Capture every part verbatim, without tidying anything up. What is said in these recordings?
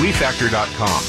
relief factor dot com.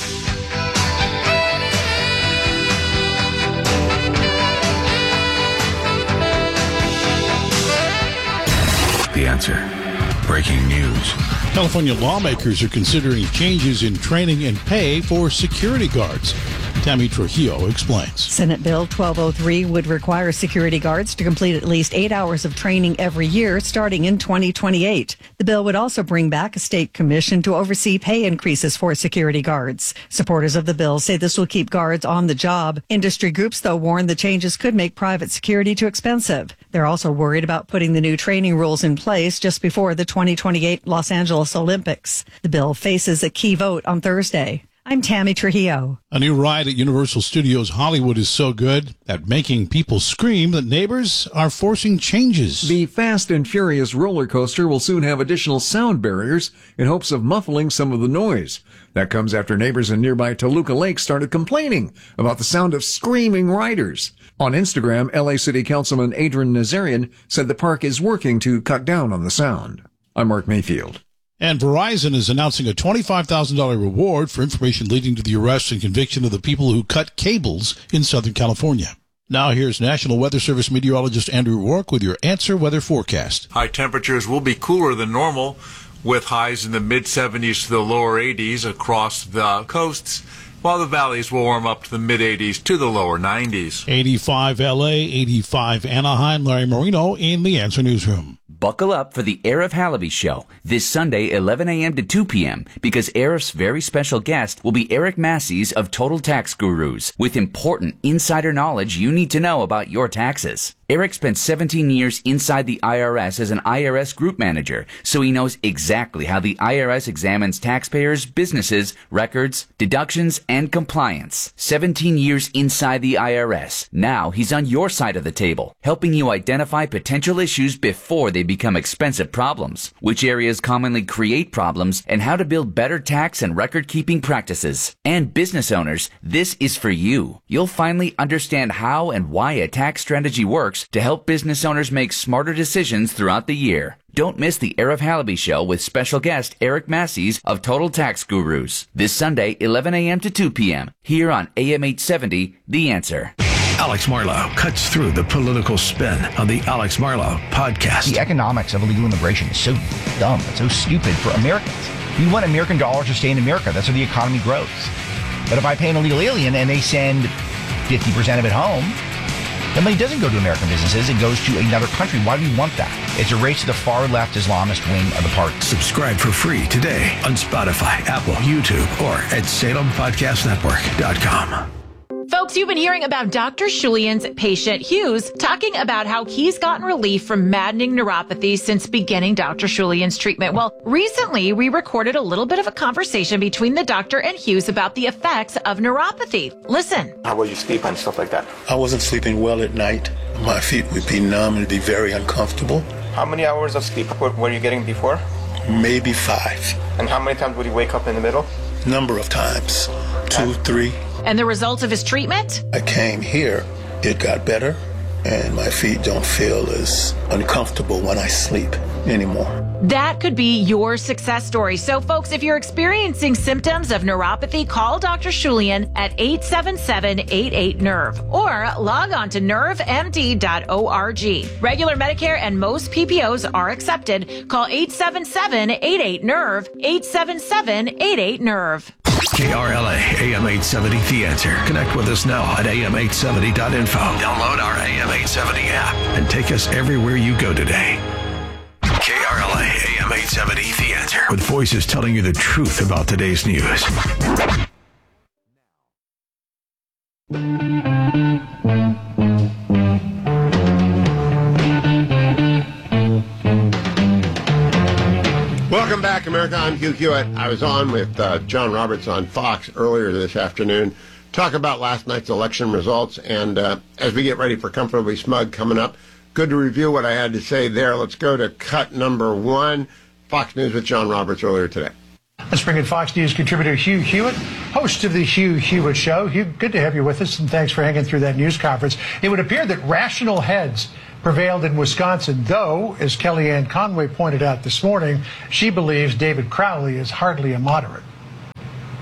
The Answer. Breaking news. California lawmakers are considering changes in training and pay for security guards. Tammy Trujillo explains. Senate Bill twelve oh three would require security guards to complete at least eight hours of training every year starting in twenty twenty-eight. The bill would also bring back a state commission to oversee pay increases for security guards. Supporters of the bill say this will keep guards on the job. Industry groups, though, warn the changes could make private security too expensive. They're also worried about putting the new training rules in place just before the twenty twenty-eight Los Angeles Olympics. The bill faces a key vote on Thursday. I'm Tammy Trujillo. A new ride at Universal Studios Hollywood is so good at making people scream that neighbors are forcing changes. The Fast and Furious roller coaster will soon have additional sound barriers in hopes of muffling some of the noise. That comes after neighbors in nearby Toluca Lake started complaining about the sound of screaming riders. On Instagram, L A City Councilman Adrian Nazarian said the park is working to cut down on the sound. I'm Mark Mayfield. And Verizon is announcing a twenty-five thousand dollars reward for information leading to the arrest and conviction of the people who cut cables in Southern California. Now here's National Weather Service meteorologist Andrew Rourke with your Answer Weather forecast. High temperatures will be cooler than normal, with highs in the mid seventies to the lower eighties across the coasts, while the valleys will warm up to the mid eighties to the lower nineties. eighty-five L A, eighty-five Anaheim. Larry Marino in the Answer Newsroom. Buckle up for the Arif Halaby Show this Sunday, eleven a.m. to two p.m., because Arif's very special guest will be Eric Massey's of Total Tax Gurus, with important insider knowledge you need to know about your taxes. Eric spent seventeen years inside the I R S as an I R S group manager, so he knows exactly how the I R S examines taxpayers, businesses, records, deductions, and compliance. seventeen years inside the I R S. Now he's on your side of the table, helping you identify potential issues before they become expensive problems, which areas commonly create problems, and how to build better tax and record-keeping practices. And business owners, this is for you. You'll finally understand how and why a tax strategy works to help business owners make smarter decisions throughout the year. Don't miss the Arif Halaby Show with special guest Eric Massey's of Total Tax Gurus this Sunday, eleven a.m. to two p.m. here on A M eight seventy, The Answer. Alex Marlow cuts through the political spin on the Alex Marlow podcast. The economics of illegal immigration is so dumb. It's so stupid for Americans. We want American dollars to stay in America. That's how the economy grows. But if I pay an illegal alien and they send fifty percent of it home, the money doesn't go to American businesses. It goes to another country. Why do we want that? It's a race to the far-left Islamist wing of the party. Subscribe for free today on Spotify, Apple, YouTube, or at Salem Podcast Network dot com. Folks, you've been hearing about Doctor Shulian's patient, Hughes, talking about how he's gotten relief from maddening neuropathy since beginning Doctor Shulian's treatment. Well, recently we recorded a little bit of a conversation between the doctor and Hughes about the effects of neuropathy. Listen. How will you sleep and stuff like that? I wasn't sleeping well at night. My feet would be numb and be very uncomfortable. How many hours of sleep were you getting before? Maybe five. And how many times would you wake up in the middle? Number of times. Two, three. And the results of his treatment? I came here, it got better, and my feet don't feel as uncomfortable when I sleep anymore. That could be your success story. So, folks, if you're experiencing symptoms of neuropathy, call Doctor Shulian at eight seven seven, eight eight, N E R V or log on to nerve m d dot org. Regular Medicare and most P P Os are accepted. Call eight seven seven, eight eight, N E R V, eight seven seven, eight eight, N E R V. K R L A, A M eight seventy, The Answer. Connect with us now at A M eight seventy dot info. Download our A M eight seventy app and take us everywhere you go today. K R L A, A M eight seventy, The Answer. With voices telling you the truth about today's news. Welcome back, America. I'm Hugh Hewitt. I was on with uh, John Roberts on Fox earlier this afternoon, talk about last night's election results, and uh, as we get ready for Comfortably Smug coming up, good to review what I had to say there. Let's go to cut number one, Fox News with John Roberts earlier today. Let's bring in Fox News contributor Hugh Hewitt, host of the Hugh Hewitt Show. Hugh, good to have you with us, and thanks for hanging through that news conference. It would appear that rational heads prevailed in Wisconsin, though, as Kellyanne Conway pointed out this morning, she believes David Crowley is hardly a moderate.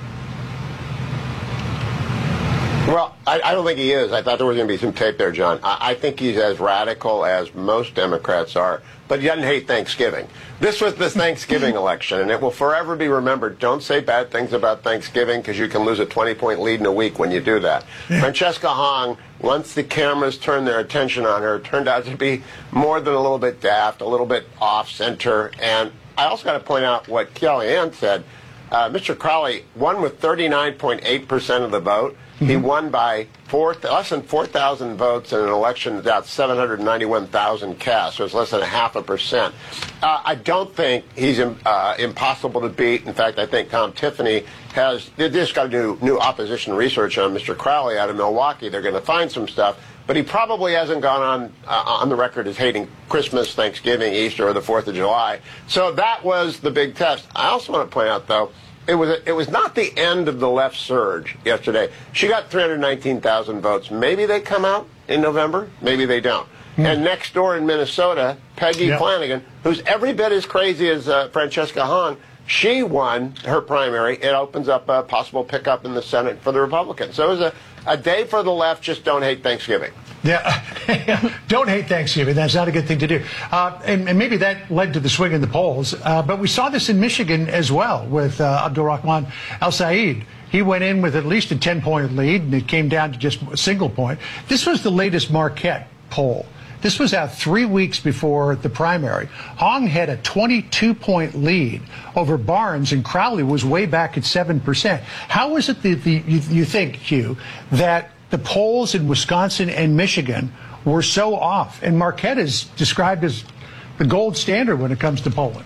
Well, I, I don't think he is. I thought there was going to be some tape there, John. I, I think he's as radical as most Democrats are, but he doesn't hate Thanksgiving. This was the Thanksgiving election, and it will forever be remembered. Don't say bad things about Thanksgiving because you can lose a twenty-point lead in a week when you do that. Yeah. Francesca Hong, once the cameras turned their attention on her, turned out to be more than a little bit daft, a little bit off-center. And I also got to point out what Kellyanne said. Uh, Mister Crowley won with thirty-nine point eight percent of the vote. He won by four, less than four thousand votes in an election that got seven hundred ninety-one thousand cast, so it's less than a half a percent. Uh, I don't think he's uh, impossible to beat. In fact, I think Tom Tiffany has, they just got to do new opposition research on Mister Crowley out of Milwaukee. They're going to find some stuff, but he probably hasn't gone on, uh, on the record as hating Christmas, Thanksgiving, Easter, or the fourth of July. So that was the big test. I also want to point out, though, It was a, it was not the end of the left surge yesterday. She got three hundred nineteen thousand votes. Maybe they come out in November. Maybe they don't. Mm. And next door in Minnesota, Peggy yep. Flanagan, who's every bit as crazy as uh, Francesca Hong, she won her primary. It opens up a possible pickup in the Senate for the Republicans. So it was a, a day for the left. Just don't hate Thanksgiving. Yeah, don't hate Thanksgiving. That's not a good thing to do. Uh, and, and maybe that led to the swing in the polls. Uh, but we saw this in Michigan as well with uh, Abdul-Rahman Al-Said. He went in with at least a ten-point lead, and it came down to just a single point. This was the latest Marquette poll. This was out three weeks before the primary. Hong had a twenty-two point lead over Barnes, and Crowley was way back at seven percent. How is it that the, you, you think, Hugh, that the polls in Wisconsin and Michigan were so off? And Marquette is described as the gold standard when it comes to polling.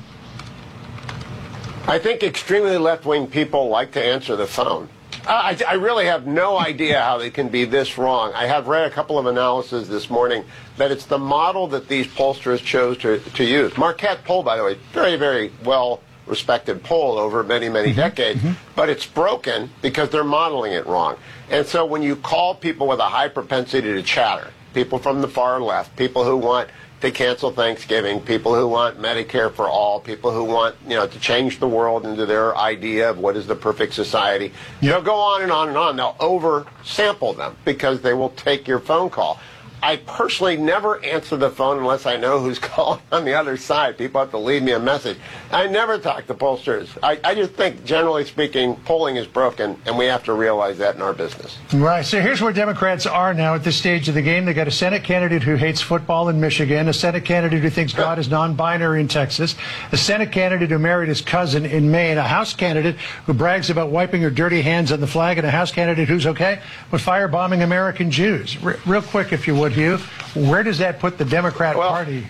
I think extremely left-wing people like to answer the phone. Uh, I, I really have no idea how they can be this wrong. I have read a couple of analyses this morning that it's the model that these pollsters chose to, to use. Marquette poll, by the way, very, very well-respected poll over many, many mm-hmm. decades, mm-hmm. but it's broken because they're modeling it wrong. And so when you call people with a high propensity to chatter, people from the far left, people who want to cancel Thanksgiving, people who want Medicare for all, people who want, you know, to change the world into their idea of what is the perfect society. Yep. They'll go on and on and on. They'll oversample them because they will take your phone call. I personally never answer the phone unless I know who's calling on the other side. People have to leave me a message. I never talk to pollsters. I, I just think, generally speaking, polling is broken, and we have to realize that in our business. Right. So here's where Democrats are now at this stage of the game. They got a Senate candidate who hates football in Michigan, a Senate candidate who thinks God is non-binary in Texas, a Senate candidate who married his cousin in Maine, a House candidate who brags about wiping her dirty hands on the flag, and a House candidate who's okay with firebombing American Jews. R- real quick, if you would, Hugh, where does that put the Democrat well, Party?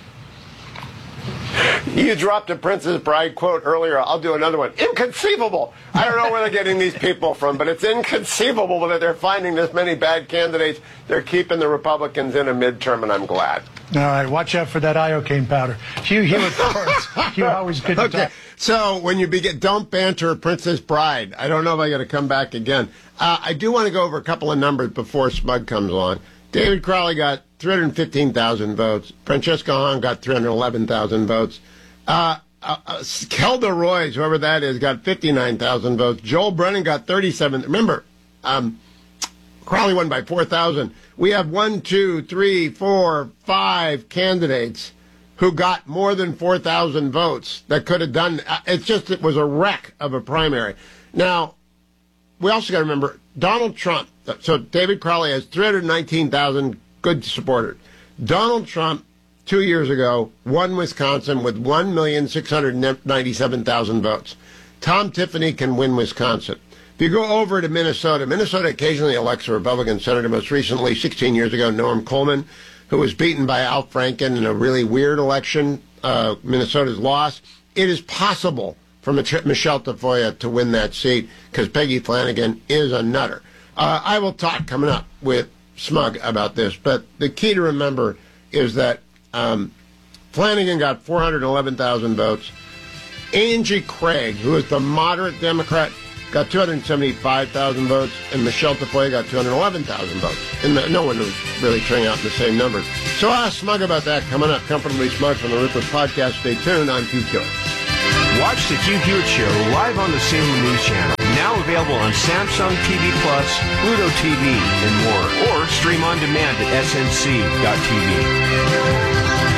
You dropped a Princess Bride quote earlier. I'll do another one. Inconceivable. I don't know where they're getting these people from, but it's inconceivable that they're finding this many bad candidates. They're keeping the Republicans in a midterm, and I'm glad. All right, watch out for that iocane powder. Hugh Hewitt, of course. Hugh, always good to okay. talk. So when you begin, don't banter Princess Bride. I don't know if I got to come back again. Uh, I do want to go over a couple of numbers before Smug comes along. David Crowley got three hundred fifteen thousand votes. Francesca Hong got three hundred eleven thousand votes. Uh, uh, uh, Kelda Roys, whoever that is, got fifty-nine thousand votes. Joel Brennan got thirty-seven. Remember, um, Crowley won by four thousand. We have one, two, three, four, five candidates who got more than four thousand votes that could have done. Uh, it's just, it was a wreck of a primary. Now, we also got to remember, Donald Trump. So David Crowley has three hundred nineteen thousand good supporters. Donald Trump, two years ago, won Wisconsin with one million six hundred ninety-seven thousand votes. Tom Tiffany can win Wisconsin. If you go over to Minnesota, Minnesota occasionally elects a Republican senator. Most recently, sixteen years ago, Norm Coleman, who was beaten by Al Franken in a really weird election. Uh, Minnesota's lost. It is possible for Michelle Tafoya to win that seat because Peggy Flanagan is a nutter. Uh, I will talk coming up with Smug about this, but the key to remember is that um, Flanagan got four hundred eleven thousand votes. Angie Craig, who is the moderate Democrat, got two hundred seventy-five thousand votes, and Michelle Tafoya got two hundred eleven thousand votes. And the, no one was really turning out in the same numbers. So I'll ask Smug about that coming up. Comfortably Smug from the Ripper Podcast. Stay tuned. I'm Hugh Hewitt. Watch the Hugh Hewitt Show live on the Salem News Channel. Now Now available on Samsung T V Plus, Pluto T V, and more. Or stream on demand at S N C dot T V.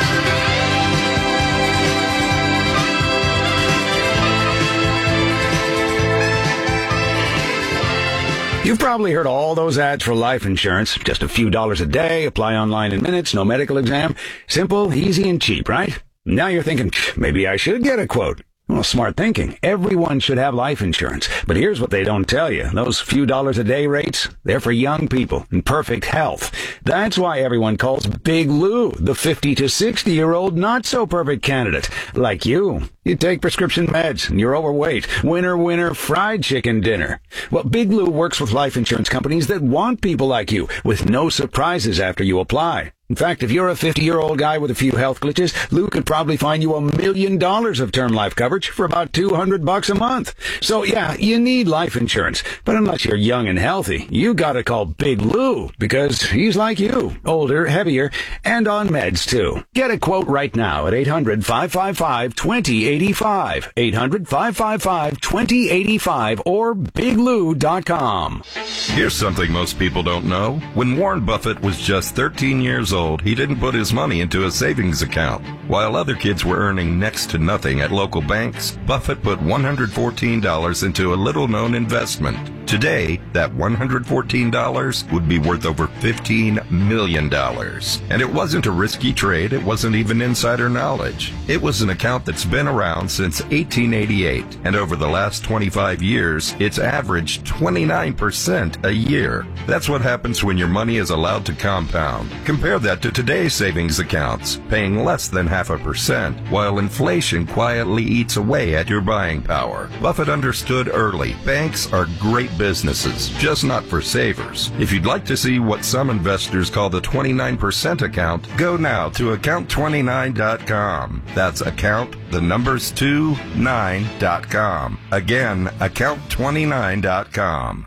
You've probably heard all those ads for life insurance. Just a few dollars a day, apply online in minutes, no medical exam. Simple, easy, and cheap, right? Now you're thinking, maybe I should get a quote. Well, smart thinking. Everyone should have life insurance. But here's what they don't tell you. Those few dollars a day rates, they're for young people in perfect health. That's why everyone calls Big Lou the fifty to sixty year old not so perfect candidate. Like you. You take prescription meds and you're overweight. Winner, winner, fried chicken dinner. Well, Big Lou works with life insurance companies that want people like you with no surprises after you apply. In fact, if you're a fifty-year-old guy with a few health glitches, Lou could probably find you a million dollars of term life coverage for about two hundred bucks a month. So yeah, you need life insurance. But unless you're young and healthy, you gotta call Big Lou because he's like you, older, heavier, and on meds too. Get a quote right now at eight hundred, five five five, two zero eight five, eight hundred, five five five, two zero eight five, or big lou dot com. Here's something most people don't know. When Warren Buffett was just thirteen years old, he didn't put his money into a savings account. While other kids were earning next to nothing at local banks, Buffett put one hundred fourteen dollars into a little-known investment. Today, that one hundred fourteen dollars would be worth over fifteen million dollars. And it wasn't a risky trade. It wasn't even insider knowledge. It was an account that's been around since eighteen eighty-eight. And over the last twenty-five years, it's averaged twenty-nine percent a year. That's what happens when your money is allowed to compound. Compare that to today's savings accounts, paying less than half a percent, while inflation quietly eats away at your buying power. Buffett understood early. Banks are great businesses, just not for savers. If you'd like to see what some investors call the twenty-nine percent account, go now to account twenty-nine dot com. That's account, the numbers two, nine dot com. Again, account twenty-nine dot com.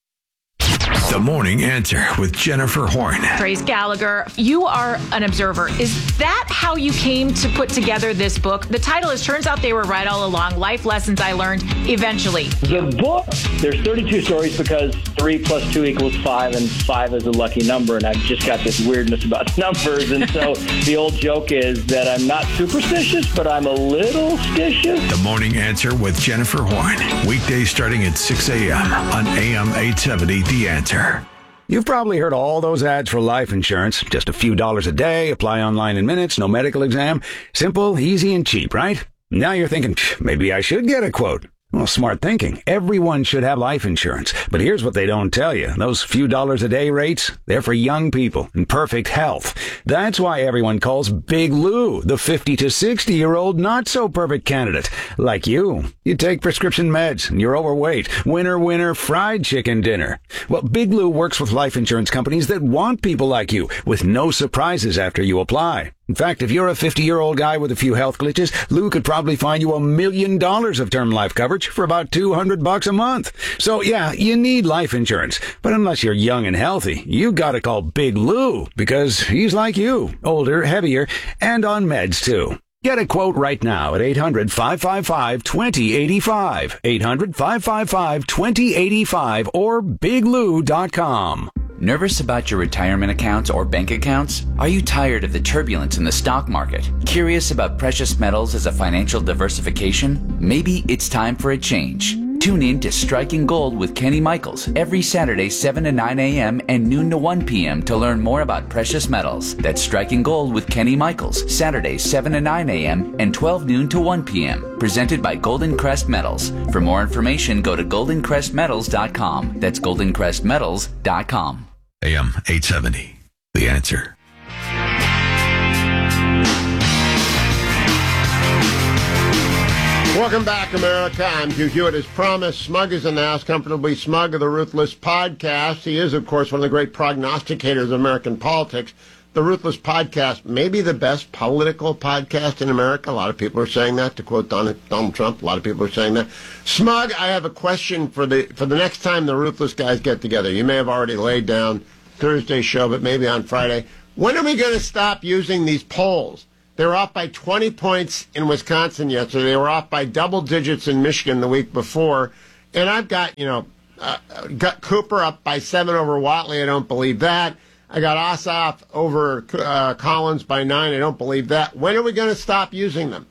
The Morning Answer with Jennifer Horn. Trace Gallagher, you are an observer. Is that how you came to put together this book? The title is, turns out they were right all along, Life Lessons I Learned Eventually. The book, there's thirty-two stories because three plus two equals five, and five is a lucky number, and I've just got this weirdness about numbers, and so the old joke is that I'm not superstitious, but I'm a little stitious. The Morning Answer with Jennifer Horn. Weekdays starting at six a.m. on A M eight seventy, The Answer. You've probably heard all those ads for life insurance. Just a few dollars a day, apply online in minutes, no medical exam. Simple, easy, and cheap, right? Now you're thinking, maybe I should get a quote. Well, smart thinking. Everyone should have life insurance. But here's what they don't tell you. Those few dollars a day rates, they're for young people in perfect health. That's why everyone calls Big Lou the fifty to sixty year old not so perfect candidate. Like you. You take prescription meds and you're overweight. Winner, winner, fried chicken dinner. Well, Big Lou works with life insurance companies that want people like you with no surprises after you apply. In fact, if you're a fifty-year-old guy with a few health glitches, Lou could probably find you a million dollars of term life coverage for about two hundred bucks a month. So yeah, you need life insurance. But unless you're young and healthy, you gotta call Big Lou because he's like you, older, heavier, and on meds too. Get a quote right now at eight hundred, five five five, two zero eight five, eight hundred, five five five, two zero eight five, or big lou dot com. Nervous about your retirement accounts or bank accounts? Are you tired of the turbulence in the stock market? Curious about precious metals as a financial diversification? Maybe it's time for a change. Tune in to Striking Gold with Kenny Michaels every Saturday, seven to nine a.m. and noon to one p.m. to learn more about precious metals. That's Striking Gold with Kenny Michaels, Saturdays, seven to nine a.m. and twelve noon to one p.m. Presented by Golden Crest Metals. For more information, go to golden crest metals dot com. That's golden crest metals dot com. A M eight seventy, The Answer. Welcome back, America. I'm Hugh Hewitt. As promised, Smug is in the house, comfortably smug of the Ruthless Podcast. He is, of course, one of the great prognosticators of American politics. The Ruthless Podcast may be the best political podcast in America. A lot of people are saying that, to quote Donald, Donald Trump. A lot of people are saying that. Smug, I have a question for the for the next time the Ruthless guys get together. You may have already laid down Thursday's show, but maybe on Friday. When are we going to stop using these polls? They were off by twenty points in Wisconsin yesterday. They were off by double digits in Michigan the week before. And I've got, you know, uh, got Cooper up by seven over Whatley. I don't believe that. I got Ossoff over uh, Collins by nine. I don't believe that. When are we going to stop using them?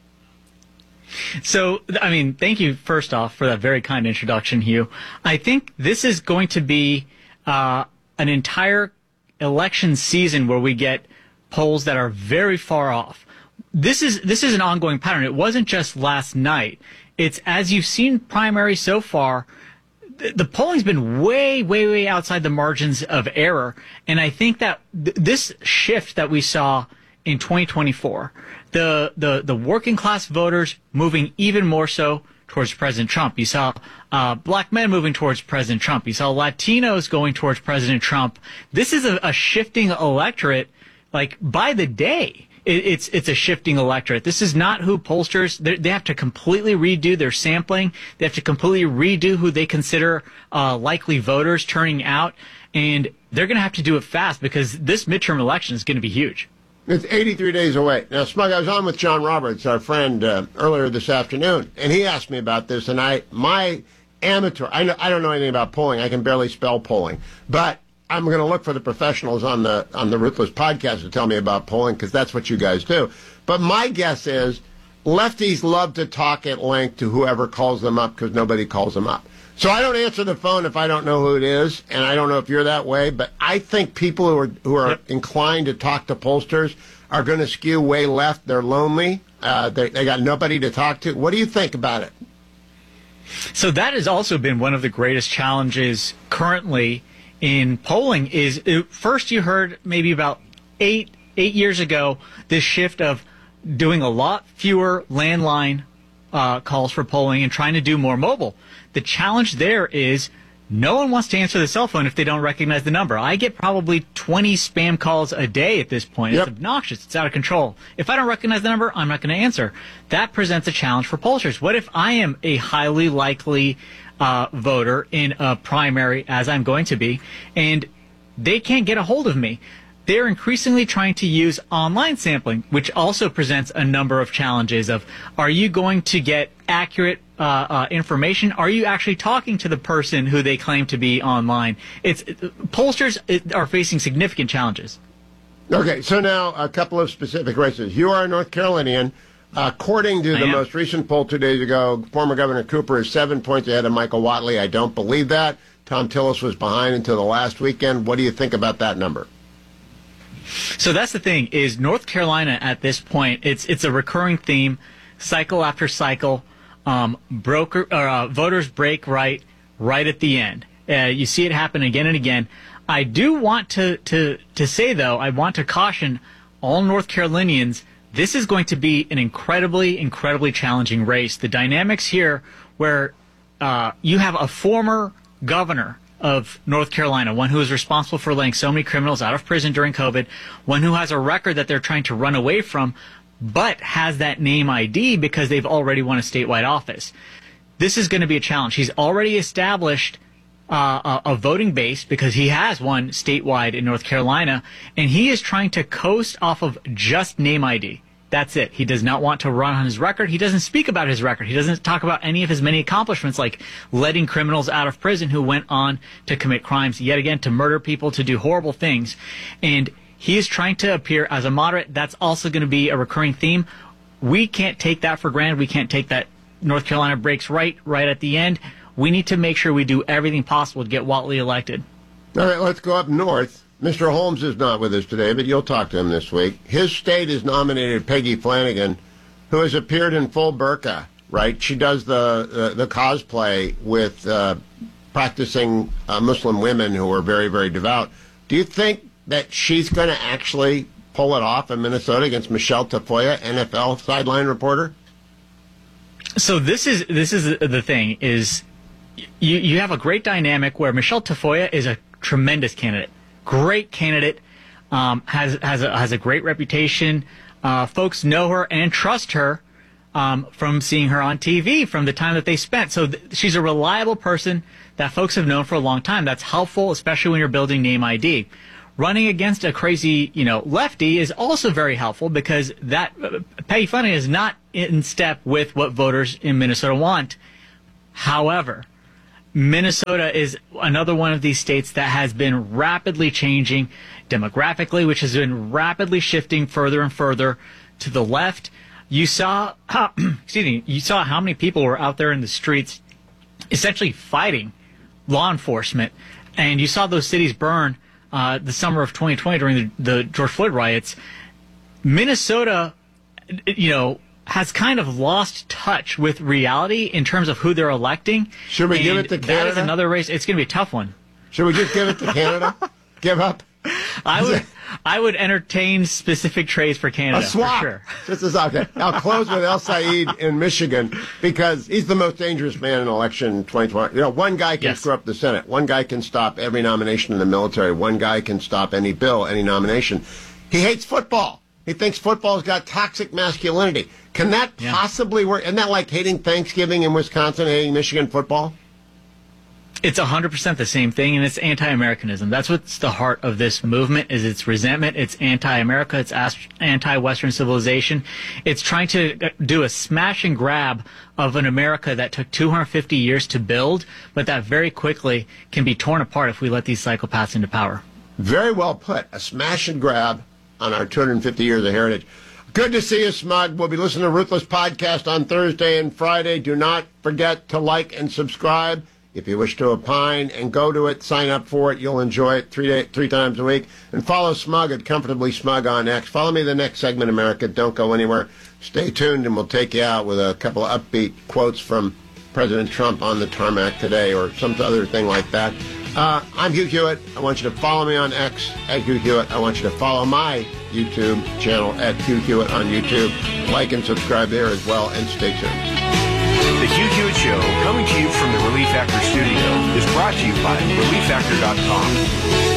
So, I mean, thank you, first off, for that very kind introduction, Hugh. I think this is going to be uh, an entire election season where we get polls that are very far off. This is this is an ongoing pattern. It wasn't just last night. It's, as you've seen primary so far, th- the polling's been way, way, way outside the margins of error. And I think that th- this shift that we saw in twenty twenty-four, the, the, the working class voters moving even more so towards President Trump. You saw uh, black men moving towards President Trump. You saw Latinos going towards President Trump. This is a, a shifting electorate, like, by the day. It, it's it's a shifting electorate. This is not who pollsters, they have to completely redo their sampling. They have to completely redo who they consider uh, likely voters turning out. And they're going to have to do it fast because this midterm election is going to be huge. It's eighty-three days away. Now, Smug, I was on with John Roberts, our friend, uh, earlier this afternoon, and he asked me about this, and I, my amateur, I, know, I don't know anything about polling. I can barely spell polling. But I'm going to look for the professionals on the on the Ruthless podcast to tell me about polling, because that's what you guys do. But my guess is lefties love to talk at length to whoever calls them up because nobody calls them up. So I don't answer the phone if I don't know who it is, and I don't know if you're that way, but I think people who are who are yep. inclined to talk to pollsters are going to skew way left. They're lonely. Uh, they, they got nobody to talk to. What do you think about it? So that has also been one of the greatest challenges currently in polling. Is it, first you heard maybe about eight eight years ago this shift of doing a lot fewer landline uh, calls for polling and trying to do more mobile. The challenge there is no one wants to answer the cell phone if they don't recognize the number. I get probably twenty spam calls a day at this point. Yep. It's obnoxious. It's out of control. If I don't recognize the number, I'm not going to answer. That presents a challenge for pollsters. What if I am a highly likely uh, voter in a primary, as I'm going to be, and they can't get a hold of me? They're increasingly trying to use online sampling, which also presents a number of challenges of, are you going to get accurate uh, uh, information? Are you actually talking to the person who they claim to be online? It's it, pollsters it, are facing significant challenges. Okay, so now a couple of specific races. You are a North Carolinian. Uh, according to I the am. most recent poll two days ago, former Governor Cooper is seven points ahead of Michael Whatley. I don't believe that. Tom Tillis was behind until the last weekend. What do you think about that number? So that's the thing, is North Carolina at this point, it's it's a recurring theme, cycle after cycle. Um, broker or uh, voters break right right at the end. Uh, you see it happen again and again. I do want to, to, to say, though, I want to caution all North Carolinians, this is going to be an incredibly, incredibly challenging race. The dynamics here where uh, you have a former governor of North Carolina, one who is responsible for letting so many criminals out of prison during COVID, one who has a record that they're trying to run away from, but has that name I D because they've already won a statewide office. This is going to be a challenge. He's already established uh, a, a voting base because he has won statewide in North Carolina, and he is trying to coast off of just name I D. That's it. He does not want to run on his record. He doesn't speak about his record. He doesn't talk about any of his many accomplishments, like letting criminals out of prison who went on to commit crimes, yet again, to murder people, to do horrible things. And he is trying to appear as a moderate. That's also going to be a recurring theme. We can't take that for granted. We can't take that North Carolina breaks right, right at the end. We need to make sure we do everything possible to get Whatley elected. All right, let's go up north. Mister Holmes is not with us today, but you'll talk to him this week. His state has nominated Peggy Flanagan, who has appeared in full burqa, right? She does the uh, the cosplay with uh, practicing uh, Muslim women who are very, very devout. Do you think that she's going to actually pull it off in Minnesota against Michelle Tafoya, N F L sideline reporter? So this is this is the thing, is you, you have a great dynamic where Michelle Tafoya is a tremendous candidate. Great candidate, um, has has a, has a great reputation. Uh, folks know her and trust her um, from seeing her on T V, from the time that they spent. So th- she's a reliable person that folks have known for a long time. That's helpful, especially when you're building name I D. Running against a crazy, you know, lefty is also very helpful because that uh, Peggy Flanagan is not in step with what voters in Minnesota want. However, Minnesota is another one of these states that has been rapidly changing demographically, which has been rapidly shifting further and further to the left. You saw, how, excuse me, you saw how many people were out there in the streets essentially fighting law enforcement. And you saw those cities burn uh, the summer of twenty twenty during the, the George Floyd riots. Minnesota, you know, has kind of lost touch with reality in terms of who they're electing. Should we and give it to Canada? That is another race. It's going to be a tough one. Should we just give it to Canada? Give up? I would I would entertain specific trades for Canada. A swap. For sure. This is okay. I'll close with El Said in Michigan because he's the most dangerous man in election twenty twenty. You know, one guy can Yes. screw up the Senate. One guy can stop every nomination in the military. One guy can stop any bill, any nomination. He hates football. He thinks football's got toxic masculinity. Can that Yeah. possibly work? Isn't that like hating Thanksgiving in Wisconsin, hating Michigan football? It's one hundred percent the same thing, and it's anti-Americanism. That's what's the heart of this movement, is its resentment. It's anti-America. It's as- anti-Western civilization. It's trying to do a smash and grab of an America that took two hundred fifty years to build, but that very quickly can be torn apart if we let these psychopaths into power. Very well put. A smash and grab on our two hundred fifty years of heritage. Good to see you, Smug. We'll be listening to Ruthless Podcast on Thursday and Friday. Do not forget to like and subscribe. If you wish to opine and go to it, sign up for it. You'll enjoy it three day, three times a week. And follow Smug at Comfortably Smug on X. Follow me the next segment, America. Don't go anywhere. Stay tuned, and we'll take you out with a couple of upbeat quotes from President Trump on the tarmac today or some other thing like that. Uh, I'm Hugh Hewitt. I want you to follow me on X at Hugh Hewitt. I want you to follow my YouTube channel at Hugh Hewitt on YouTube. Like and subscribe there as well, and stay tuned. The Hugh Hewitt Show, coming to you from the Relief Factor studio, is brought to you by relief factor dot com.